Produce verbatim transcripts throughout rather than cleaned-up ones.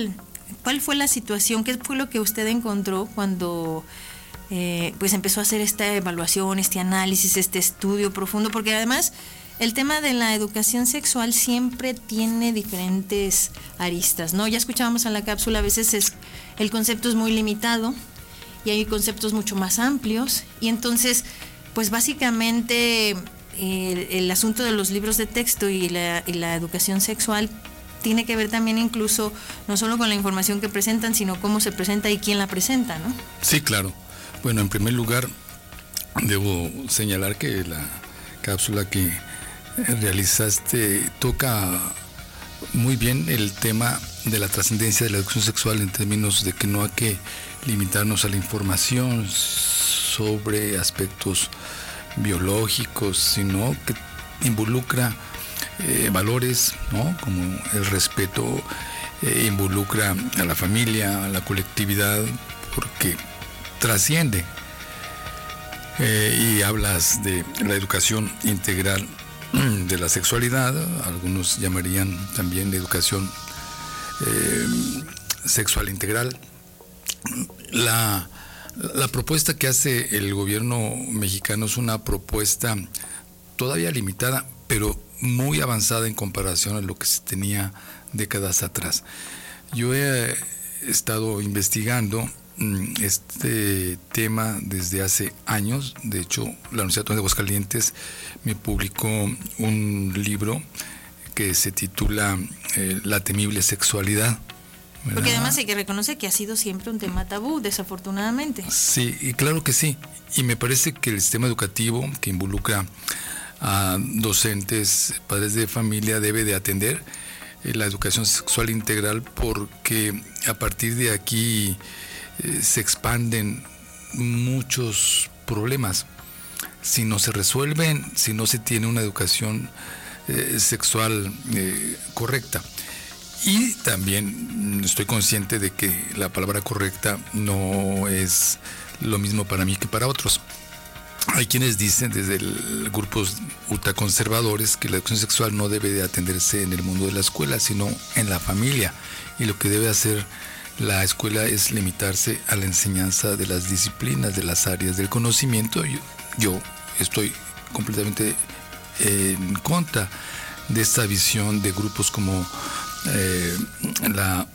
¿cuál, cuál fue la situación? ¿Qué fue lo que usted encontró cuando eh, pues empezó a hacer esta evaluación, este análisis, este estudio profundo? Porque además el tema de la educación sexual siempre tiene diferentes aristas, ¿no? Ya escuchábamos en la cápsula, a veces es, el concepto es muy limitado y hay conceptos mucho más amplios, y entonces, pues básicamente el, el asunto de los libros de texto y la, y la educación sexual tiene que ver también incluso no solo con la información que presentan, sino cómo se presenta y quién la presenta, ¿no? Sí, claro. Bueno, en primer lugar, debo señalar que la cápsula que realizaste toca muy bien el tema de la trascendencia de la educación sexual, en términos de que no hay que limitarnos a la información sobre aspectos biológicos, sino que involucra eh, valores, ¿no? Como el respeto, eh, involucra a la familia, a la colectividad, porque trasciende. Eh, y hablas de la educación integral de la sexualidad, algunos llamarían también de educación eh, sexual integral. La, la propuesta que hace el gobierno mexicano es una propuesta todavía limitada, pero muy avanzada en comparación a lo que se tenía décadas atrás. Yo he estado investigando este tema desde hace años. De hecho, la Universidad de Aguascalientes me publicó un libro que se titula eh, La temible sexualidad, ¿verdad? Porque además hay que reconocer que ha sido siempre un tema tabú, desafortunadamente. Sí, y claro que sí. Y me parece que el sistema educativo, que involucra a docentes, padres de familia, debe de atender eh, la educación sexual integral, porque a partir de aquí eh, se expanden muchos problemas. Si no se resuelven, si no se tiene una educación eh, sexual eh, correcta. Y también estoy consciente de que la palabra correcta no es lo mismo para mí que para otros. Hay quienes dicen desde el, grupos ultraconservadores que la educación sexual no debe de atenderse en el mundo de la escuela, sino en la familia, y lo que debe hacer la escuela es limitarse a la enseñanza de las disciplinas, de las áreas del conocimiento. Yo, yo estoy completamente en contra de esta visión de grupos como eh, la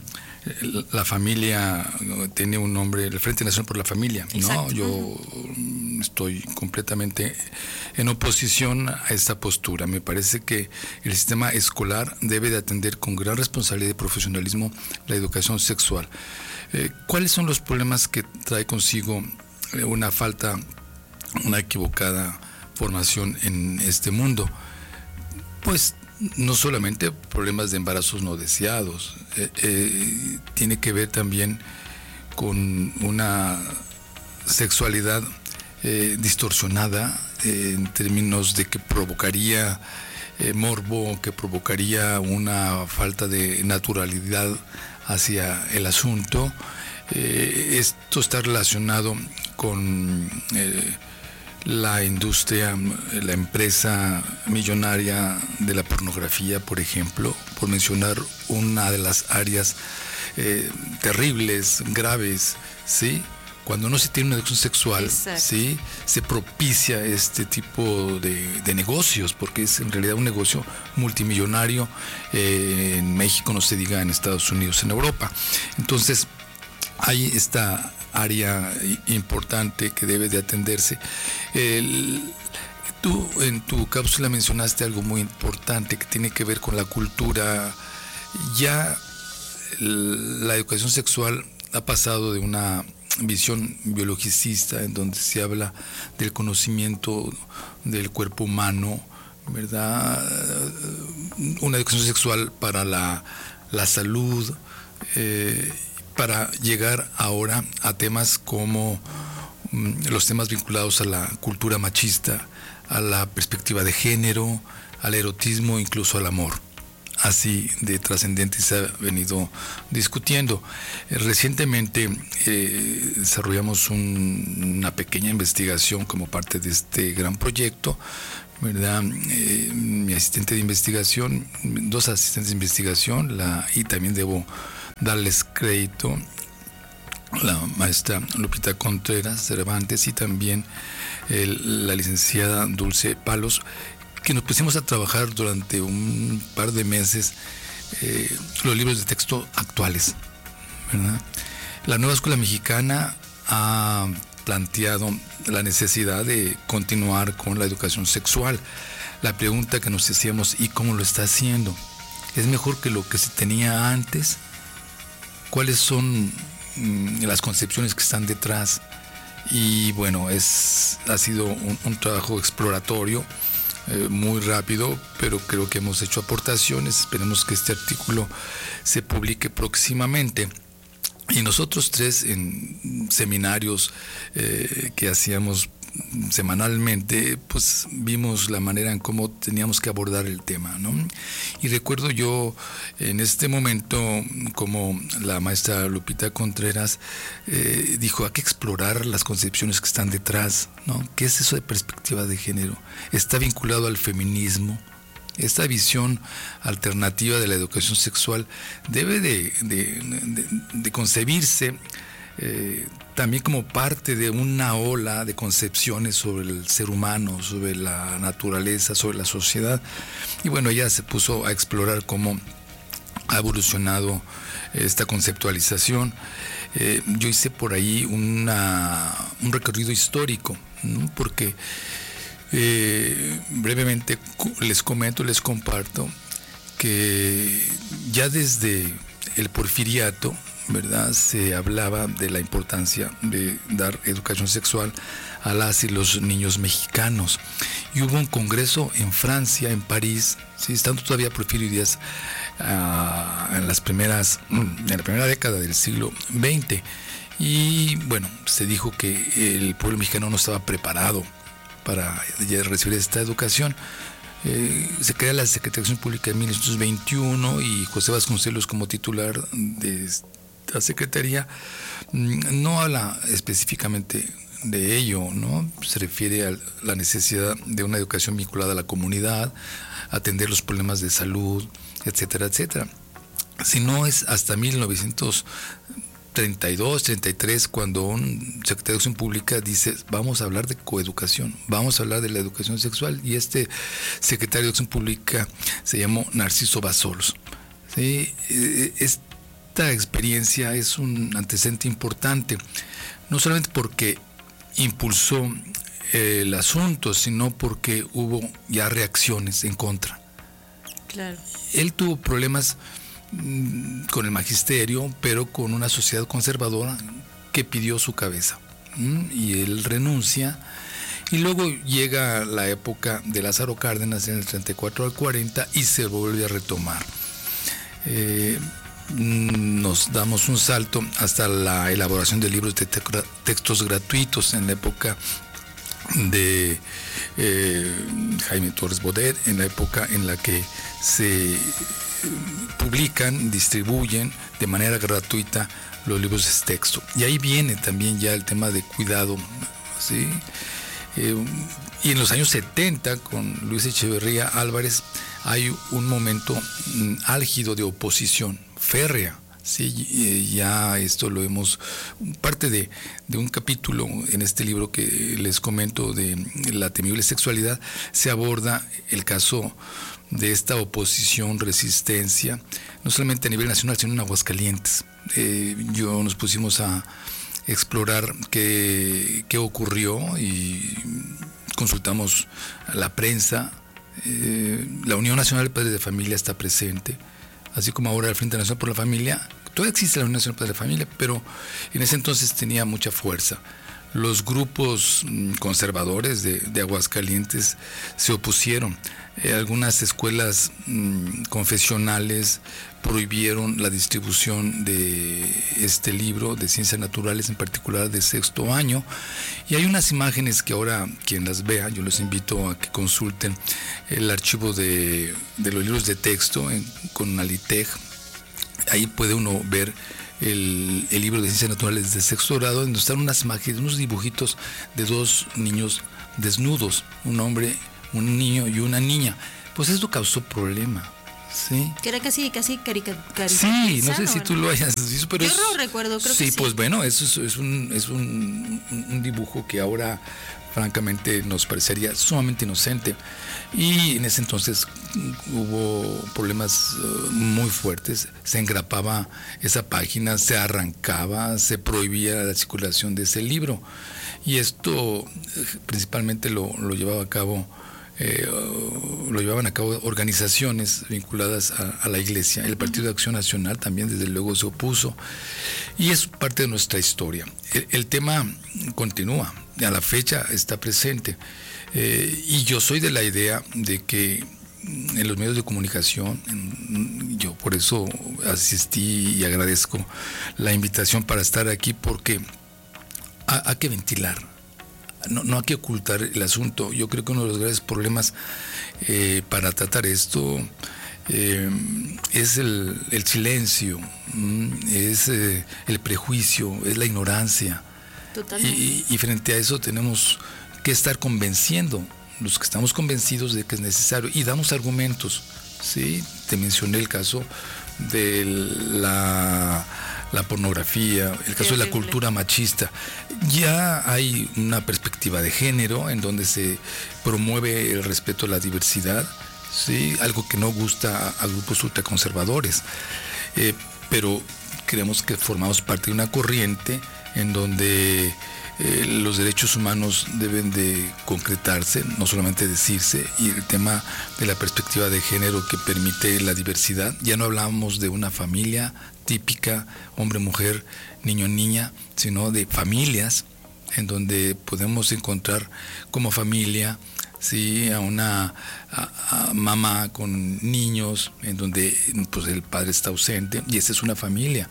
la familia tiene un nombre, el Frente Nacional por la Familia. Exacto. No, yo estoy completamente en oposición a esta postura. Me parece que el sistema escolar debe de atender con gran responsabilidad y profesionalismo la educación sexual. Eh, ¿Cuáles son los problemas que trae consigo una falta, una equivocada formación en este mundo? Pues no solamente problemas de embarazos no deseados, eh, eh, tiene que ver también con una sexualidad eh, distorsionada, eh, en términos de que provocaría eh, morbo, que provocaría una falta de naturalidad hacia el asunto. Eh, esto está relacionado con eh, la industria, la empresa millonaria de la pornografía, por ejemplo, por mencionar una de las áreas eh, terribles, graves, ¿sí? Cuando no se tiene una educación sexual, exacto, ¿sí?, se propicia este tipo de, de negocios, porque es en realidad un negocio multimillonario, eh, en México, no se diga en Estados Unidos, en Europa. Entonces, hay esta área importante que debe de atenderse. El, tú en tu cápsula mencionaste algo muy importante que tiene que ver con la cultura. Ya la educación sexual ha pasado de una visión biologicista, en donde se habla del conocimiento del cuerpo humano, ¿verdad? Una educación sexual para la, la salud, eh, para llegar ahora a temas como mm, los temas vinculados a la cultura machista, a la perspectiva de género, al erotismo, incluso al amor. Así de trascendente se ha venido discutiendo. Eh, recientemente eh, desarrollamos un, una pequeña investigación como parte de este gran proyecto, ¿verdad? Eh, mi asistente de investigación, dos asistentes de investigación, la, y también debo darles crédito, la maestra Lupita Contreras Cervantes y también el, la licenciada Dulce Palos, que nos pusimos a trabajar durante un par de meses eh, los libros de texto actuales, ¿verdad? La nueva escuela mexicana ha planteado la necesidad de continuar con la educación sexual. La pregunta que nos hacíamos, ¿y cómo lo está haciendo? ¿Es mejor que lo que se tenía antes? ¿Cuáles son mmm, las concepciones que están detrás? Y bueno, es, ha sido un, un trabajo exploratorio, eh, muy rápido, pero creo que hemos hecho aportaciones. Esperemos que este artículo se publique próximamente. Y nosotros tres, en seminarios eh, que hacíamos semanalmente, pues vimos la manera en cómo teníamos que abordar el tema, ¿no? Y recuerdo yo en este momento como la maestra Lupita Contreras eh, dijo, hay que explorar las concepciones que están detrás, ¿no? ¿Qué es eso de perspectiva de género? ¿Está vinculado al feminismo? Esta visión alternativa de la educación sexual debe de, de, de, de concebirse eh, también como parte de una ola de concepciones sobre el ser humano, sobre la naturaleza, sobre la sociedad. Y bueno, ella se puso a explorar cómo ha evolucionado esta conceptualización. Eh, yo hice por ahí una, un recorrido histórico, ¿no? Porque eh, brevemente les comento, les comparto que ya desde el porfiriato, ¿verdad?, se hablaba de la importancia de dar educación sexual a las y los niños mexicanos. Y hubo un congreso en Francia, en París, ¿sí?, estando todavía Porfirio Díaz uh, en las primeras, en la primera década del siglo veinte. Y bueno, se dijo que el pueblo mexicano no estaba preparado para recibir esta educación. Eh, se crea la Secretaría de Educación Pública en mil novecientos veintiuno y José Vasconcelos como titular de la Secretaría no habla específicamente de ello, ¿no? Se refiere a la necesidad de una educación vinculada a la comunidad, atender los problemas de salud, etcétera, etcétera. Si no es hasta mil novecientos treinta y dos, treinta y tres, cuando un secretario de Educación Pública dice, vamos a hablar de coeducación, vamos a hablar de la educación sexual, y este secretario de Educación Pública se llamó Narciso Basolos. ¿Sí? Esta experiencia es un antecedente importante, no solamente porque impulsó el asunto, sino porque hubo ya reacciones en contra. Claro. Él tuvo problemas con el magisterio, pero con una sociedad conservadora que pidió su cabeza, y él renuncia, y luego llega la época de Lázaro Cárdenas en el treinta y cuatro al cuarenta y se vuelve a retomar. Eh, nos damos un salto hasta la elaboración de libros de te- textos gratuitos en la época de eh, Jaime Torres Bodet, en la época en la que se publican, distribuyen de manera gratuita los libros de texto. Y ahí viene también ya el tema de cuidado, ¿sí? Eh, y en los años setenta, con Luis Echeverría Álvarez, hay un momento mm, álgido de oposición férrea. Sí, ya esto lo hemos, parte de, de un capítulo en este libro que les comento de la temible sexualidad, se aborda el caso de esta oposición, resistencia, no solamente a nivel nacional, sino en Aguascalientes. Eh, yo nos pusimos a explorar qué, qué ocurrió y consultamos a la prensa. Eh, la Unión Nacional de Padres de Familia está presente, así como ahora el Frente Nacional por la Familia. Todavía existe la Unión Nacional Padres de Familia, pero en ese entonces tenía mucha fuerza. Los grupos conservadores de, de Aguascalientes se opusieron. Eh, algunas escuelas mmm, confesionales prohibieron la distribución de este libro de ciencias naturales, en particular de sexto año. Y hay unas imágenes que ahora quien las vea, yo los invito a que consulten el archivo de, de los libros de texto en, con Aliteg. Ahí puede uno ver el, el libro de ciencias naturales de sexto grado, donde están unas imágenes, unos dibujitos de dos niños desnudos, un hombre, un niño y una niña. Pues esto causó problema, Sí. Que era casi, casi caricatura. Sí, no sé si tú lo hayas visto, pero yo es, lo recuerdo, creo sí, que sí. Pues bueno, eso es, es, un, es un, un dibujo que ahora francamente nos parecería sumamente inocente, y en ese entonces hubo problemas uh, muy fuertes. Se engrapaba esa página, se arrancaba, se prohibía la circulación de ese libro, y esto principalmente lo, lo llevaba a cabo Eh, lo llevaban a cabo organizaciones vinculadas a, a la Iglesia. El Partido de Acción Nacional también desde luego se opuso, y es parte de nuestra historia. El, el tema continúa, a la fecha está presente, eh, y yo soy de la idea de que en los medios de comunicación, en, yo por eso asistí y agradezco la invitación para estar aquí, porque hay que ventilar. No, no hay que ocultar el asunto. Yo creo que uno de los grandes problemas eh, para tratar esto eh, es el, el silencio, es eh, el prejuicio, es la ignorancia. Totalmente. Y, y frente a eso tenemos que estar convenciendo, los que estamos convencidos de que es necesario, y damos argumentos. ¿Sí? Te mencioné el caso de la... la pornografía, el caso de la cultura machista. Ya hay una perspectiva de género en donde se promueve el respeto a la diversidad, ¿sí? Algo que no gusta a, a grupos ultraconservadores, eh, pero creemos que formamos parte de una corriente en donde eh, los derechos humanos deben de concretarse, no solamente decirse, y el tema de la perspectiva de género que permite la diversidad. Ya no hablamos de una familia típica, hombre, mujer, niño, niña, sino de familias en donde podemos encontrar como familia, sí, a una a, a mamá con niños, en donde pues el padre está ausente, y esa es una familia.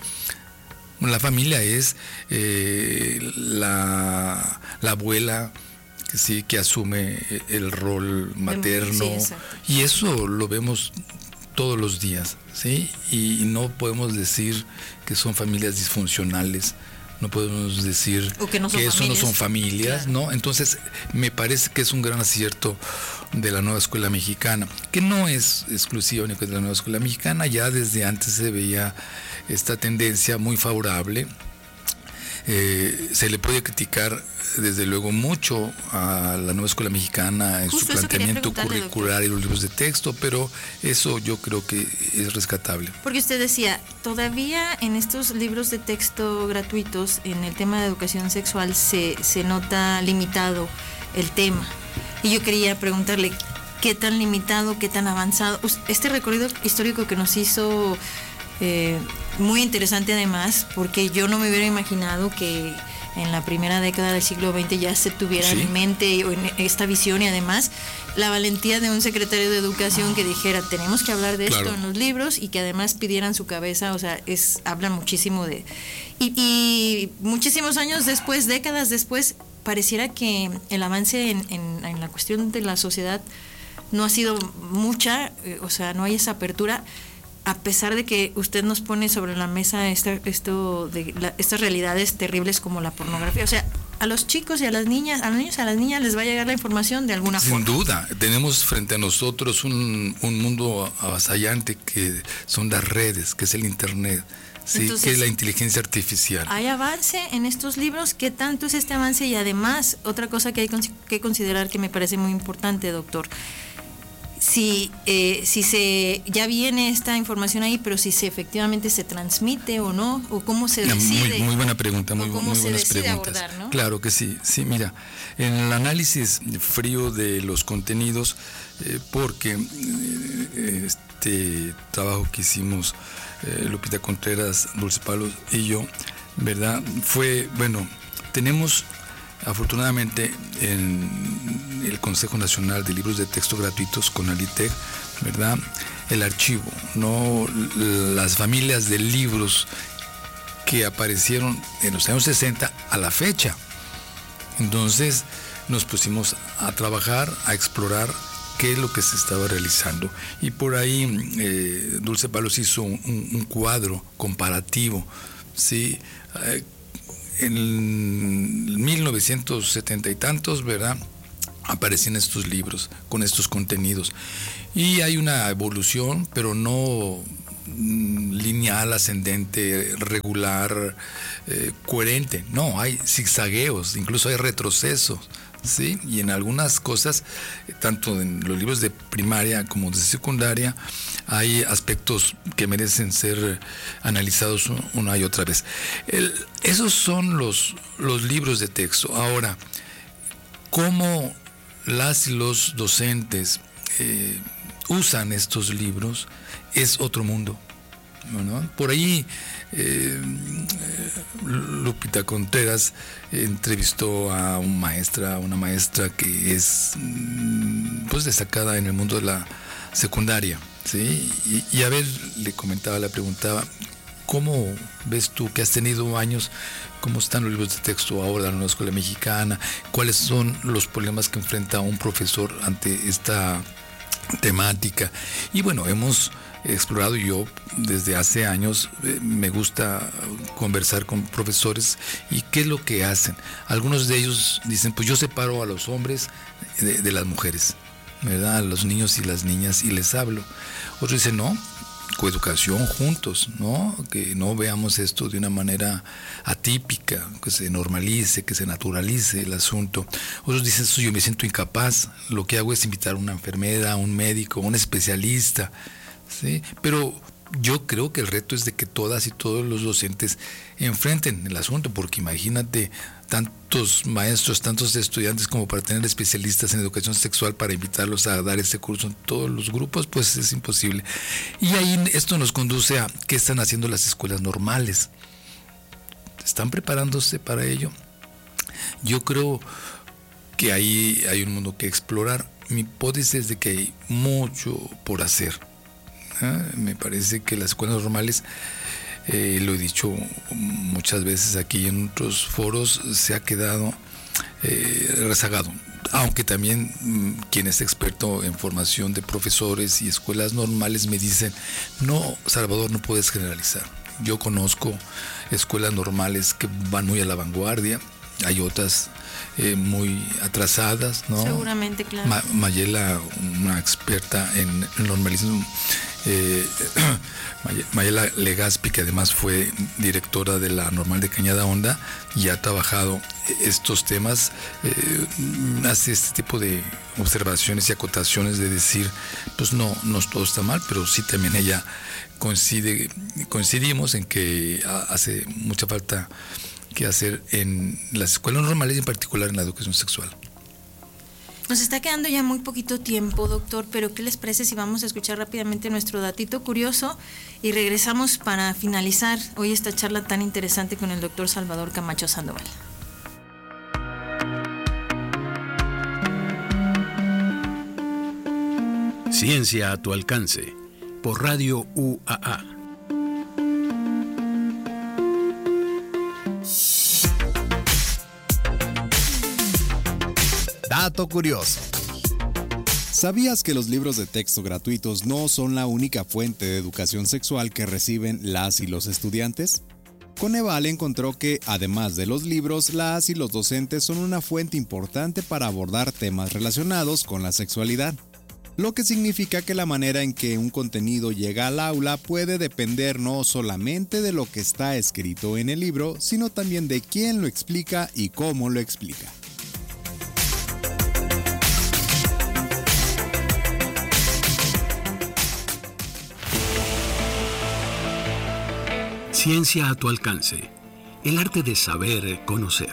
La familia es eh, la, la abuela que sí, que asume el rol materno, sí, y eso lo vemos todos los días, ¿sí? Y no podemos decir que son familias disfuncionales, no podemos decir que, no que eso familias. no son familias, claro. ¿No? Entonces, me parece que es un gran acierto de la nueva escuela mexicana, que no es exclusiva única de la nueva escuela mexicana. Ya desde antes se veía esta tendencia muy favorable. Eh, se le puede criticar desde luego mucho a la nueva escuela mexicana en Justo su planteamiento curricular, doctor, y los libros de texto, pero eso yo creo que es rescatable. Porque usted decía, todavía en estos libros de texto gratuitos, en el tema de educación sexual, se, se nota limitado el tema. Y yo quería preguntarle, ¿qué tan limitado, qué tan avanzado? Este recorrido histórico que nos hizo... Eh, muy interesante además, porque yo no me hubiera imaginado que en la primera década del siglo veinte ya se tuviera ¿Sí? en mente esta visión, y además la valentía de un secretario de Educación que dijera, tenemos que hablar de claro. esto en los libros, y que además pidieran su cabeza. O sea, es hablan muchísimo de... Y, y muchísimos años después, décadas después, pareciera que el avance en, en, en la cuestión de la sociedad no ha sido mucha, o sea, no hay esa apertura, a pesar de que usted nos pone sobre la mesa esta, esto de la, estas realidades terribles como la pornografía. O sea, a los chicos y a las niñas, a los niños y a las niñas les va a llegar la información de alguna Sin forma. Sin duda, tenemos frente a nosotros un, un mundo avasallante que son las redes, que es el internet, ¿sí? Entonces, que es la inteligencia artificial. Hay avance en estos libros. ¿Qué tanto es este avance? Y además, otra cosa que hay que considerar que me parece muy importante, doctor, si eh, si se ya viene esta información ahí, pero si se efectivamente se transmite o no, o cómo se decide. Muy, muy buena pregunta, muy, muy buenas preguntas. Abordar, ¿no? Claro que sí, sí, mira, en el análisis frío de los contenidos, eh, porque eh, este trabajo que hicimos eh, Lupita Contreras, Dulce Palos y yo, ¿verdad? Fue, bueno, tenemos afortunadamente en el Consejo Nacional de Libros de Texto Gratuitos, CONALITEG, ¿verdad? El archivo, no las familias de libros que aparecieron en los años sesenta a la fecha. Entonces nos pusimos a trabajar, a explorar qué es lo que se estaba realizando, y por ahí eh, Dulce Palos hizo un, un, un cuadro comparativo, ¿sí? Eh, en mil novecientos setenta y tantos, ¿verdad? aparecían estos libros con estos contenidos. Y hay una evolución, pero no lineal, ascendente, regular, eh, coherente. No, hay zigzagueos, incluso hay retrocesos, ¿sí? Y en algunas cosas, tanto en los libros de primaria como de secundaria, hay aspectos que merecen ser analizados una y otra vez. El, esos son los, los libros de texto. Ahora, ¿cómo las y los docentes eh, usan estos libros? Es otro mundo, ¿no? Por ahí eh, Lupita Contreras entrevistó a una maestra, una maestra que es pues destacada en el mundo de la secundaria, ¿sí? Y, y a ver, le comentaba, le preguntaba, ¿cómo ves tú que has tenido años? ¿Cómo están los libros de texto ahora en la escuela mexicana? ¿Cuáles son los problemas que enfrenta un profesor ante esta temática? Y bueno, hemos explorado, yo desde hace años eh, me gusta conversar con profesores y qué es lo que hacen. Algunos de ellos dicen, pues yo separo a los hombres de, de las mujeres, ¿verdad? A los niños y las niñas, y les hablo. Otros dicen, no, coeducación juntos, ¿no? Que no veamos esto de una manera atípica, que se normalice, que se naturalice el asunto. Otros dicen, yo me siento incapaz, lo que hago es invitar a una enfermera, a un médico, a un especialista, ¿sí? Pero yo creo que el reto es de que todas y todos los docentes enfrenten el asunto, porque imagínate tantos maestros, tantos estudiantes como para tener especialistas en educación sexual para invitarlos a dar este curso en todos los grupos, pues es imposible. Y ahí esto nos conduce a qué están haciendo las escuelas normales. ¿Están preparándose para ello? Yo creo que ahí hay un mundo que explorar. Mi hipótesis es de que hay mucho por hacer. ¿Ah? Me parece que las escuelas normales, eh, lo he dicho muchas veces aquí en otros foros, se ha quedado eh, rezagado. Aunque también mmm, quien es experto en formación de profesores y escuelas normales me dicen, no, Salvador, no puedes generalizar. Yo conozco escuelas normales que van muy a la vanguardia, hay otras eh, muy atrasadas, ¿no? Seguramente, claro. Ma- Mayela, una experta en normalismo, eh, Mayela Legaspi, que además fue directora de la Normal de Cañada Honda y ha trabajado estos temas, eh, hace este tipo de observaciones y acotaciones de decir, pues no, no todo está mal, pero sí también ella coincide, coincidimos en que hace mucha falta que hacer en las escuelas normales y en particular en la educación sexual. Nos está quedando ya muy poquito tiempo, doctor, pero ¿qué les parece si vamos a escuchar rápidamente nuestro datito curioso y regresamos para finalizar hoy esta charla tan interesante con el doctor Salvador Camacho Sandoval? Ciencia a tu alcance, por Radio U A A. Dato curioso. ¿Sabías que los libros de texto gratuitos no son la única fuente de educación sexual que reciben las y los estudiantes? Coneval encontró que, además de los libros, las y los docentes son una fuente importante para abordar temas relacionados con la sexualidad, lo que significa que la manera en que un contenido llega al aula puede depender no solamente de lo que está escrito en el libro, sino también de quién lo explica y cómo lo explica. Ciencia a tu alcance, el arte de saber conocer.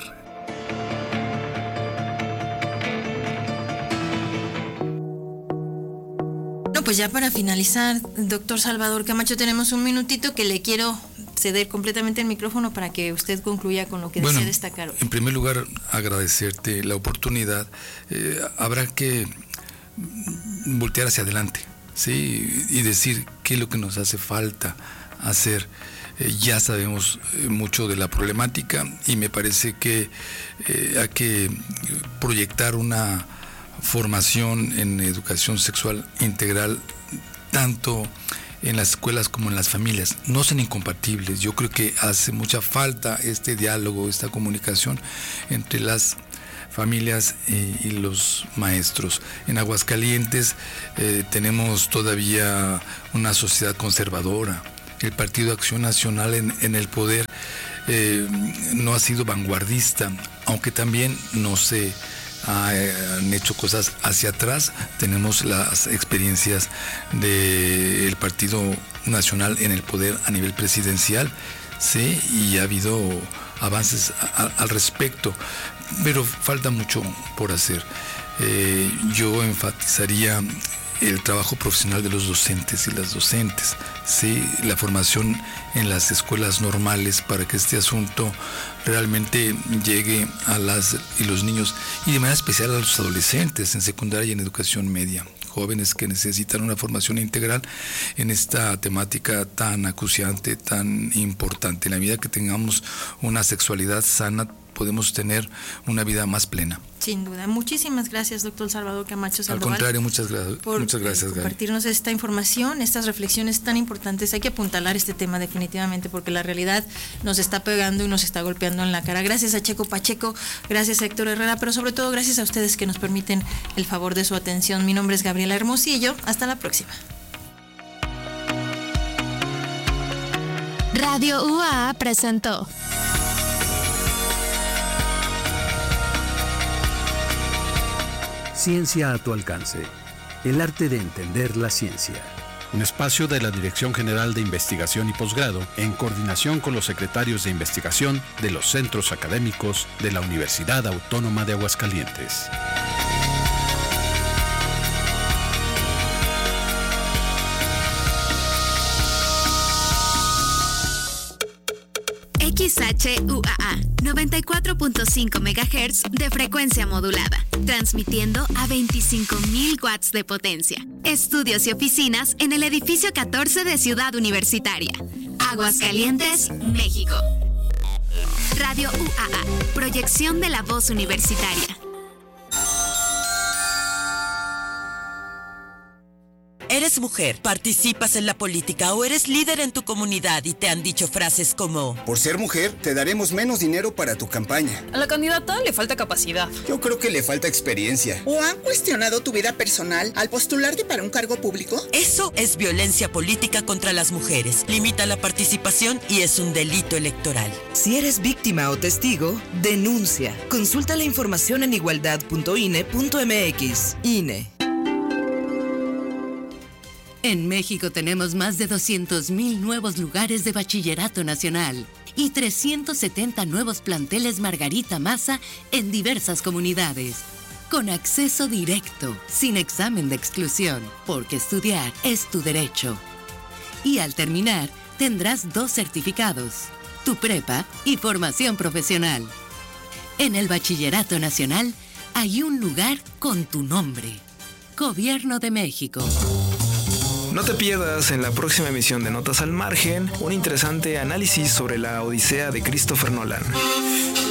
Bueno, pues ya para finalizar, doctor Salvador Camacho, tenemos un minutito que le quiero ceder completamente el micrófono para que usted concluya con lo que bueno, desea destacar hoy. En primer lugar, agradecerte la oportunidad. Eh, habrá que voltear hacia adelante, ¿sí? Y decir qué es lo que nos hace falta hacer. Eh, ya sabemos eh, mucho de la problemática y me parece que eh, hay que proyectar una formación en educación sexual integral tanto en las escuelas como en las familias. No son incompatibles. Yo creo que hace mucha falta este diálogo, esta comunicación entre las familias eh, y los maestros. En Aguascalientes eh, tenemos todavía una sociedad conservadora. El Partido Acción Nacional en, en el poder eh, no ha sido vanguardista, aunque también no se han hecho cosas hacia atrás. Tenemos las experiencias del Partido Nacional en el poder a nivel presidencial, sí, y ha habido avances a, a, al respecto, pero falta mucho por hacer. Eh, yo enfatizaría el trabajo profesional de los docentes y las docentes, ¿sí? La formación en las escuelas normales para que este asunto realmente llegue a las y los niños, y de manera especial a los adolescentes en secundaria y en educación media, jóvenes que necesitan una formación integral en esta temática tan acuciante, tan importante. En la medida que tengamos una sexualidad sana, podemos tener una vida más plena. Sin duda. Muchísimas gracias, doctor Salvador Camacho Sandoval. Al contrario, muchas, gra- por muchas gracias, eh, compartirnos esta información, estas reflexiones tan importantes. Hay que apuntalar este tema definitivamente, porque la realidad nos está pegando y nos está golpeando en la cara. Gracias a Checo Pacheco, gracias a Héctor Herrera, pero sobre todo gracias a ustedes que nos permiten el favor de su atención. Mi nombre es Gabriela Hermosillo. Hasta la próxima. Radio U A A presentó Ciencia a tu alcance. El arte de entender la ciencia. Un espacio de la Dirección General de Investigación y Posgrado en coordinación con los secretarios de investigación de los centros académicos de la Universidad Autónoma de Aguascalientes. X H U A A, noventa y cuatro punto cinco megahertz de frecuencia modulada, transmitiendo a veinticinco mil watts de potencia. Estudios y oficinas en el edificio catorce de Ciudad Universitaria, Aguascalientes, México. Radio U A A, proyección de la voz universitaria. Eres mujer, participas en la política o eres líder en tu comunidad y te han dicho frases como: por ser mujer, te daremos menos dinero para tu campaña. A la candidata le falta capacidad. Yo creo que le falta experiencia. ¿O han cuestionado tu vida personal al postularte para un cargo público? Eso es violencia política contra las mujeres. Limita la participación y es un delito electoral. Si eres víctima o testigo, denuncia. Consulta la información en igualdad punto I N E punto M X. I N E. En México tenemos más de doscientos mil nuevos lugares de bachillerato nacional y trescientos setenta nuevos planteles Margarita Maza en diversas comunidades. Con acceso directo, sin examen de exclusión, porque estudiar es tu derecho. Y al terminar, tendrás dos certificados, tu prepa y formación profesional. En el bachillerato nacional hay un lugar con tu nombre. Gobierno de México. No te pierdas en la próxima emisión de Notas al Margen un interesante análisis sobre la Odisea de Christopher Nolan.